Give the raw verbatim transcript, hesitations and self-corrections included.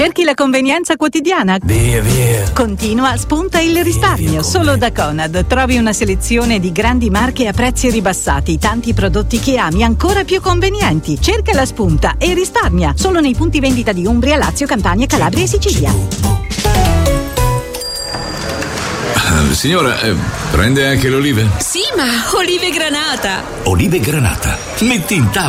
Cerchi la convenienza quotidiana? Via, via. Continua, spunta il risparmio. Via, via, Solo da Conad trovi una selezione di grandi marche a prezzi ribassati, tanti prodotti che ami ancora più convenienti. Cerca la spunta e risparmia. Solo nei punti vendita di Umbria, Lazio, Campania, Calabria e Sicilia. Uh, signora, eh, prende anche l'olive? Sì, ma olive granata. Olive Granata. Metti in tavola